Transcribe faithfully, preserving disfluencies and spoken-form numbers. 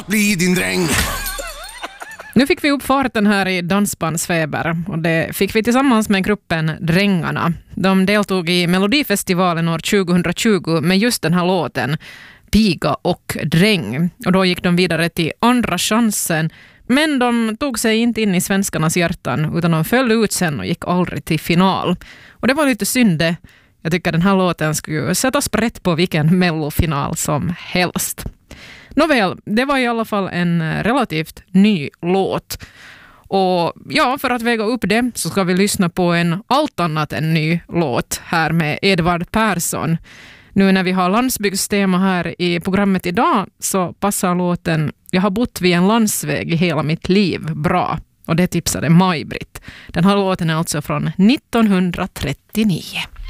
Bli din dräng. Nu fick vi upp farten här i Dansbandsfeber och det fick vi tillsammans med gruppen Drängarna. De deltog i Melodifestivalen år tjugohundratjugo med just den här låten Piga och dräng. Och då gick de vidare till andra chansen, men de tog sig inte in i svenskarnas hjärtan utan de föll ut sen och gick aldrig till final. Och det var lite synd det. Jag tycker den här låten skulle sätta sprätt på vilken mellofinal som helst. Nåväl, det var i alla fall en relativt ny låt. Och ja, för att väga upp det så ska vi lyssna på en allt annat än ny låt här med Edvard Persson. Nu när vi har landsbygdstema här i programmet idag så passar låten Jag har bott vid en landsväg i hela mitt liv bra. Och det tipsade Maj-Britt. Den här låten är alltså från nittonhundratrettionio.